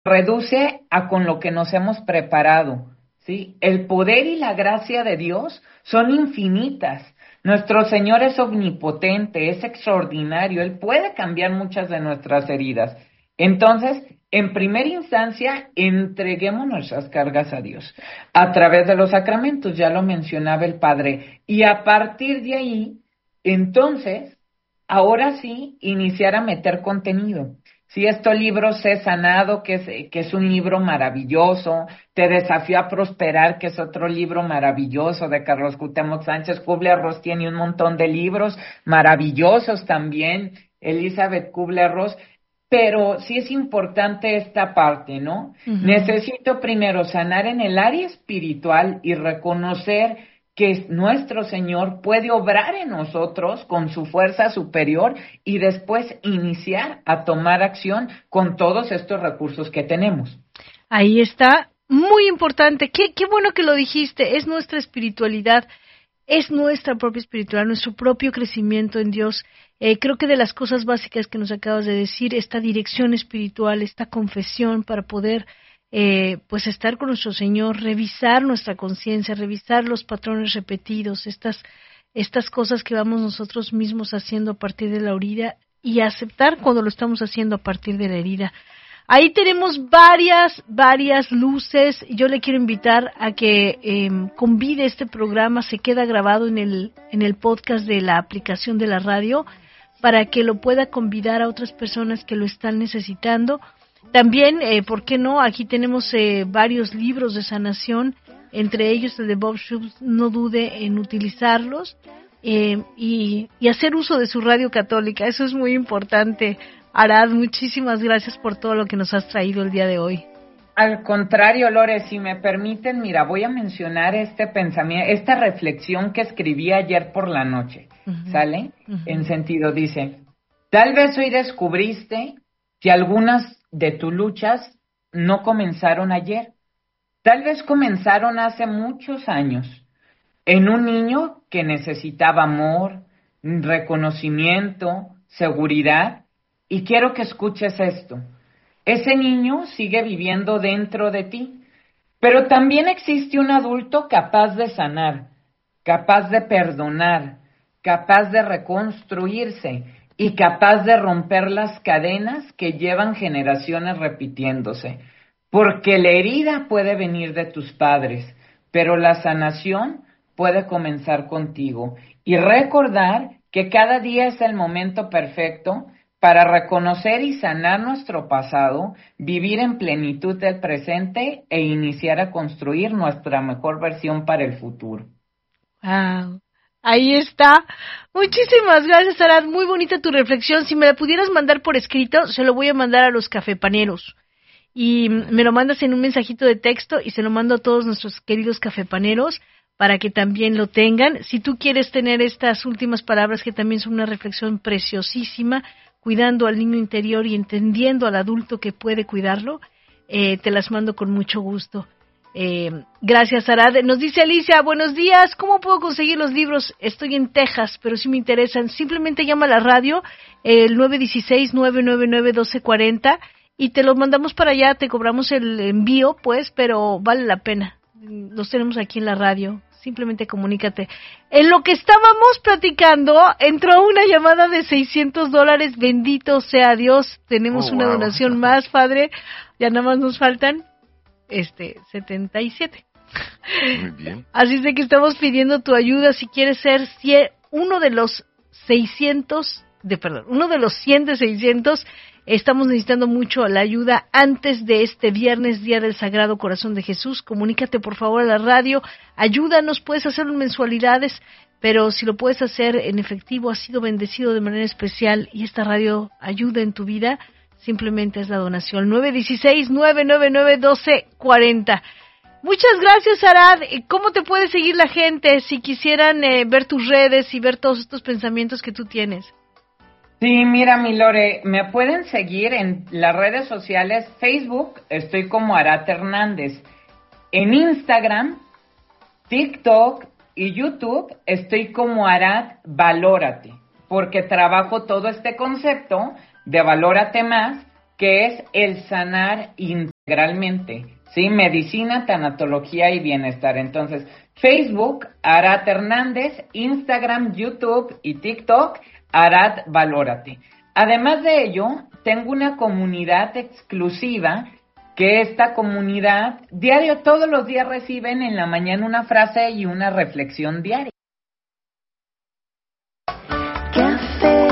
reduce a con lo que nos hemos preparado, ¿sí? El poder y la gracia de Dios son infinitas. Nuestro Señor es omnipotente, es extraordinario, Él puede cambiar muchas de nuestras heridas. Entonces, en primera instancia, entreguemos nuestras cargas a Dios a través de los sacramentos, ya lo mencionaba el Padre, y a partir de ahí, entonces, ahora sí, iniciar a meter contenido. Si estos libros Sé Sanado, que es un libro maravilloso, Te Desafío a Prosperar, que es otro libro maravilloso de Carlos Cuauhtémoc Sánchez, Kubler-Ross tiene un montón de libros maravillosos también, Elizabeth Kubler-Ross, pero sí es importante esta parte, ¿no? Ujú. Necesito primero sanar en el área espiritual y reconocer que nuestro Señor puede obrar en nosotros con su fuerza superior y después iniciar a tomar acción con todos estos recursos que tenemos. Ahí está, muy importante. Qué bueno que lo dijiste. Es nuestra espiritualidad, es nuestra propia espiritualidad, nuestro propio crecimiento en Dios. Creo que de las cosas básicas que nos acabas de decir, esta dirección espiritual, esta confesión para poder pues estar con nuestro Señor, revisar nuestra conciencia, revisar los patrones repetidos, estas cosas que vamos nosotros mismos haciendo a partir de la herida y aceptar cuando lo estamos haciendo a partir de la herida. Ahí tenemos varias luces. Yo le quiero invitar a que convide este programa, se queda grabado en el podcast de la aplicación de la radio, para que lo pueda convidar a otras personas que lo están necesitando. También, ¿por qué no? Aquí tenemos varios libros de sanación, entre ellos el de Bob Schultz, no dude en utilizarlos y hacer uso de su radio católica. Eso es muy importante. Arad, muchísimas gracias por todo lo que nos has traído el día de hoy. Al contrario, Lore, si me permiten, mira, voy a mencionar este pensamiento, esta reflexión que escribí ayer por la noche, Uh-huh. ¿sale? En Uh-huh. sentido, dice, tal vez hoy descubriste que algunas de tus luchas no comenzaron ayer, tal vez comenzaron hace muchos años, en un niño que necesitaba amor, reconocimiento, seguridad, y quiero que escuches esto. Ese niño sigue viviendo dentro de ti, pero también existe un adulto capaz de sanar, capaz de perdonar, capaz de reconstruirse y capaz de romper las cadenas que llevan generaciones repitiéndose. Porque la herida puede venir de tus padres, pero la sanación puede comenzar contigo. Y recordar que cada día es el momento perfecto para reconocer y sanar nuestro pasado, vivir en plenitud del presente e iniciar a construir nuestra mejor versión para el futuro. Wow. Ahí está. Muchísimas gracias, Arad. Muy bonita tu reflexión. Si me la pudieras mandar por escrito, se lo voy a mandar a los cafepaneros. Y me lo mandas en un mensajito de texto y se lo mando a todos nuestros queridos cafepaneros para que también lo tengan. Si tú quieres tener estas últimas palabras, que también son una reflexión preciosísima, cuidando al niño interior y entendiendo al adulto que puede cuidarlo, te las mando con mucho gusto. Gracias, Arad. Nos dice Alicia, buenos días, ¿cómo puedo conseguir los libros? Estoy en Texas, pero si me interesan, simplemente llama a la radio, el 916-999-1240, y te los mandamos para allá, te cobramos el envío, pues, pero vale la pena. Los tenemos aquí en la radio, simplemente comunícate. En lo que estábamos platicando, entró una llamada de $600, bendito sea Dios, tenemos una wow. donación más, padre, ya nada más nos faltan 77. Muy bien. Así es de que estamos pidiendo tu ayuda si quieres ser uno de los 600, uno de los 100 de 600. Estamos necesitando mucho la ayuda antes de este viernes, Día del Sagrado Corazón de Jesús. Comunícate por favor a la radio, ayúdanos, puedes hacerlo en mensualidades, pero si lo puedes hacer en efectivo, has sido bendecido de manera especial y esta radio ayuda en tu vida, simplemente es la donación. 916-999-1240. Muchas gracias, Arad. ¿Cómo te puede seguir la gente si quisieran ver tus redes y ver todos estos pensamientos que tú tienes? Sí, mira, mi Lore, me pueden seguir en las redes sociales. Facebook, estoy como Arad Hernández. En Instagram, TikTok y YouTube, estoy como Arad Valórate, porque trabajo todo este concepto de valórate más, que es el sanar integralmente, ¿sí? Medicina, tanatología y bienestar. Entonces, Facebook, Arad Hernández, Instagram, YouTube y TikTok, Arad Valórate. Además de ello, tengo una comunidad exclusiva, que esta comunidad diario, todos los días reciben en la mañana una frase y una reflexión diaria. Café.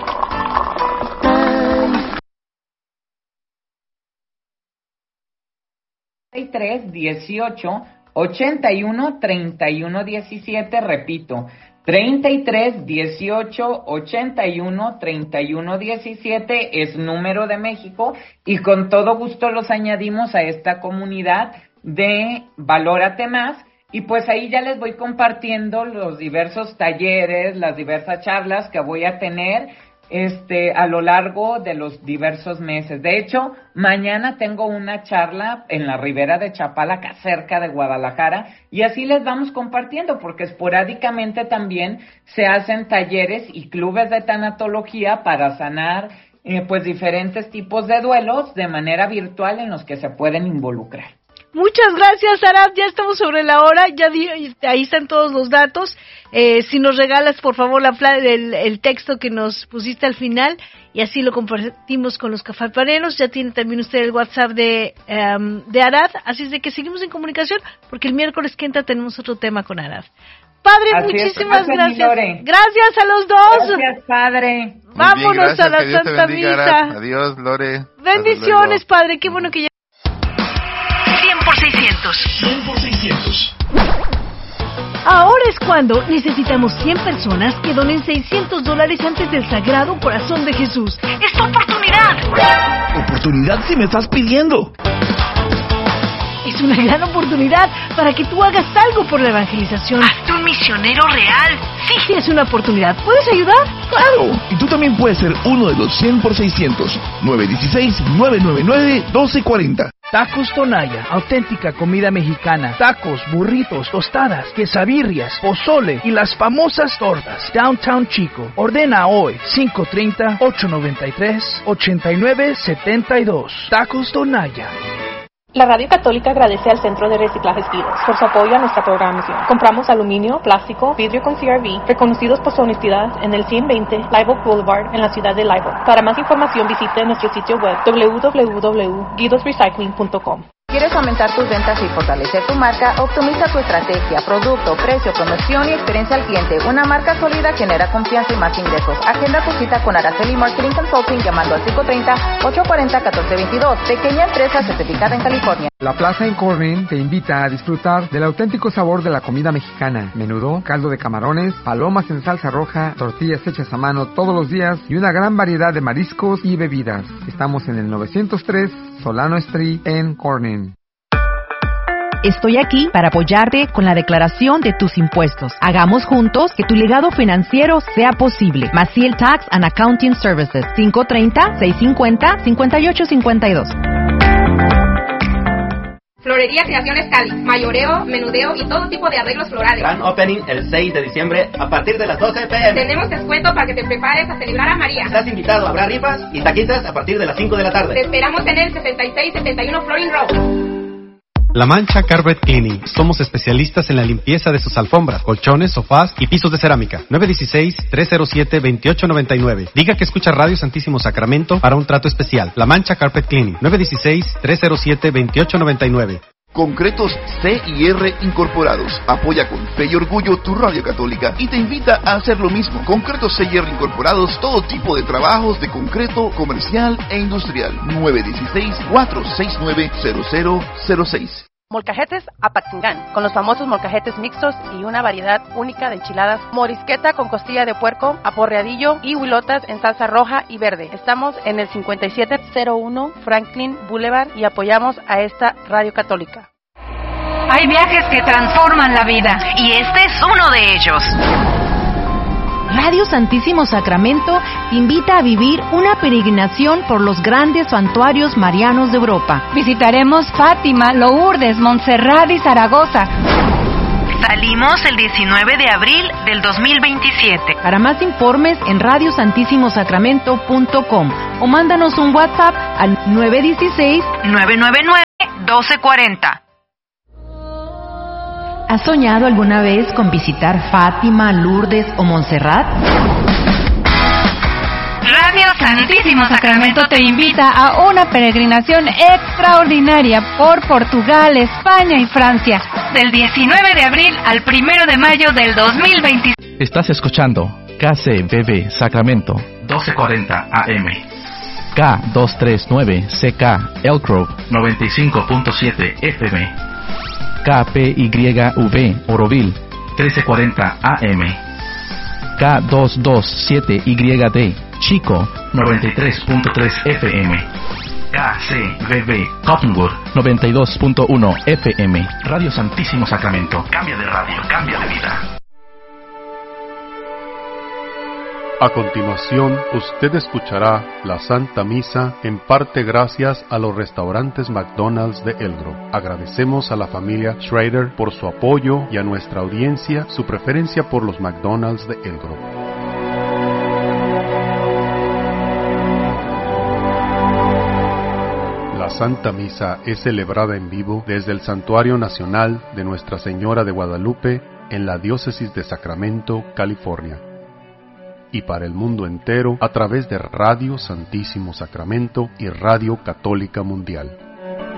18 81 31 17, repito, 33 18 81 31 17 es número de México, y con todo gusto los añadimos a esta comunidad de Valórate Más, y pues ahí ya les voy compartiendo los diversos talleres, las diversas charlas que voy a tener a lo largo de los diversos meses. De hecho, mañana tengo una charla en la Ribera de Chapala, acá cerca de Guadalajara, y así les vamos compartiendo, porque esporádicamente también se hacen talleres y clubes de tanatología para sanar pues diferentes tipos de duelos de manera virtual en los que se pueden involucrar. Muchas gracias, Arad. Ya estamos sobre la hora. Ahí están todos los datos. Si nos regalas, por favor, el texto que nos pusiste al final, y así lo compartimos con los cafepaneros. Ya tiene también usted el WhatsApp de Arad. Así es de que seguimos en comunicación, porque el miércoles que entra tenemos otro tema con Arad. Padre, así muchísimas gracias. Gracias a los dos. Gracias, Padre. Vámonos a la Santa Misa. Adiós, Lore. Bendiciones, Padre. Qué bueno que ya... 100 por 600. Ahora es cuando necesitamos 100 personas que donen $600 antes del Sagrado Corazón de Jesús. ¡Es tu oportunidad! ¿Oportunidad si me estás pidiendo? Es una gran oportunidad para que tú hagas algo por la evangelización. ¡Hazte un misionero real! Sí, es una oportunidad. ¿Puedes ayudar? ¡Claro! Y tú también puedes ser uno de los 100 por 600. 916-999-1240. Tacos Tonaya, auténtica comida mexicana. Tacos, burritos, tostadas, quesabirrias, pozole y las famosas tortas. Downtown Chico. Ordena hoy. 530-893-8972. Tacos Tonaya. La Radio Católica agradece al Centro de Reciclajes Vidas por su apoyo a nuestra programación. Compramos aluminio, plástico, vidrio con CRV, reconocidos por su honestidad, en el 120 Live Oak Boulevard, en la ciudad de Live Oak. Para más información visite nuestro sitio web www.guidosrecycling.com. ¿Quieres aumentar tus ventas y fortalecer tu marca? Optimiza tu estrategia, producto, precio, promoción y experiencia al cliente. Una marca sólida genera confianza y más ingresos. Agenda tu cita con Araceli Marketing Consulting llamando al 530-840-1422. Pequeña empresa certificada en California. La Plaza en Corning te invita a disfrutar del auténtico sabor de la comida mexicana. Menudo, caldo de camarones, palomas en salsa roja, tortillas hechas a mano todos los días y una gran variedad de mariscos y bebidas. Estamos en el 903 Solano Street en Corning. Estoy aquí para apoyarte con la declaración de tus impuestos. Hagamos juntos que tu legado financiero sea posible. Maciel Tax and Accounting Services, 530-650-5852. Florería Creaciones Cali, mayoreo, menudeo y todo tipo de arreglos florales. Gran opening el 6 de diciembre a partir de las 12 p.m. Tenemos descuento para que te prepares a celebrar a María. Estás invitado, habrá rifas y taquitas a partir de las 5 de la tarde. Te esperamos en el 6671 Florin Road. La Mancha Carpet Cleaning. Somos especialistas en la limpieza de sus alfombras, colchones, sofás y pisos de cerámica. 916-307-2899. Diga que escucha Radio Santísimo Sacramento para un trato especial. La Mancha Carpet Cleaning. 916-307-2899. Concretos C&R Incorporados. Apoya con fe y orgullo tu radio católica y te invita a hacer lo mismo. Concretos C&R Incorporados, todo tipo de trabajos de concreto comercial e industrial. 916-469-0006. Molcajetes Apatzingán, con los famosos molcajetes mixtos y una variedad única de enchiladas. Morisqueta con costilla de puerco, aporreadillo y huilotas en salsa roja y verde. Estamos en el 5701 Franklin Boulevard y apoyamos a esta radio católica. Hay viajes que transforman la vida y este es uno de ellos. Radio Santísimo Sacramento te invita a vivir una peregrinación por los grandes santuarios marianos de Europa. Visitaremos Fátima, Lourdes, Montserrat y Zaragoza. Salimos el 19 de abril del 2027. Para más informes en radiosantissimo.sacramento.com o mándanos un WhatsApp al 916-999-1240. ¿Has soñado alguna vez con visitar Fátima, Lourdes o Montserrat? Radio Santísimo Sacramento te invita a una peregrinación extraordinaria por Portugal, España y Francia, del 19 de abril al 1 de mayo del 2026. Estás escuchando KCBB Sacramento 1240 AM, K239CK Elk Grove 95.7 FM, KPYV Oroville 1340 AM, K227YD Chico 93.3 FM, KCBB Cottonwood 92.1 FM. Radio Santísimo Sacramento. Cambia de radio, cambia de vida. A continuación, usted escuchará la Santa Misa en parte gracias a los restaurantes McDonald's de Elk Grove. Agradecemos a la familia Schrader por su apoyo y a nuestra audiencia su preferencia por los McDonald's de Elk Grove. La Santa Misa es celebrada en vivo desde el Santuario Nacional de Nuestra Señora de Guadalupe en la Diócesis de Sacramento, California, y para el mundo entero a través de Radio Santísimo Sacramento y Radio Católica Mundial.